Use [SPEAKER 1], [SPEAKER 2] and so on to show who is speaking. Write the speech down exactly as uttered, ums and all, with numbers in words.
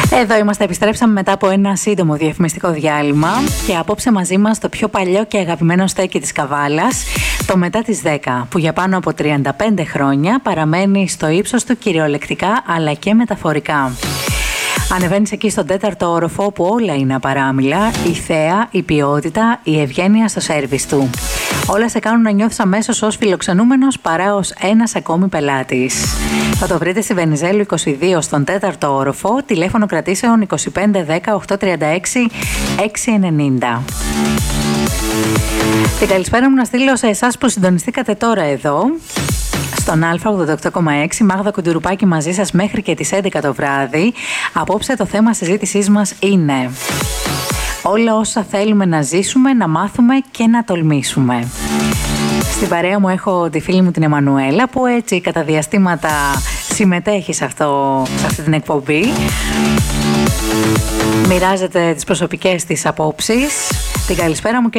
[SPEAKER 1] Εδώ είμαστε, επιστρέψαμε μετά από ένα σύντομο διαφημιστικό διάλειμμα και απόψε μαζί μας το πιο παλιό και αγαπημένο στέκι της Καβάλας, το μετά τις δέκα, που για πάνω από τριάντα πέντε χρόνια παραμένει στο ύψος του κυριολεκτικά αλλά και μεταφορικά. Ανεβαίνεις εκεί στον τέταρτο όροφο όπου όλα είναι απαράμιλα, η θέα, η ποιότητα, η ευγένεια στο σέρβις του. Όλα σε κάνουν να νιώθεις αμέσως ως φιλοξενούμενος παρά ως ένας ακόμη πελάτης. Θα το βρείτε στη Βενιζέλου είκοσι δύο στον τέταρτο όροφο, τηλέφωνο κρατήσεων είκοσι πέντε δέκα οκτακόσια τριάντα έξι εξακόσια ενενήντα. Την καλησπέρα μου να στείλω σε εσάς που συντονιστήκατε τώρα εδώ στον Α ογδόντα οκτώ κόμμα έξι. Μάγδα Κουντουρουπάκη μαζί σας μέχρι και τις έντεκα το βράδυ. Απόψε το θέμα συζήτησής μας είναι όλα όσα θέλουμε να ζήσουμε, να μάθουμε και να τολμήσουμε. Στην παρέα μου έχω τη φίλη μου την Εμμανουέλα, που έτσι κατά διαστήματα συμμετέχει σε, αυτό, σε αυτή την εκπομπή. Μοιράζεται τις προσωπικές της απόψεις. Την καλησπέρα μου και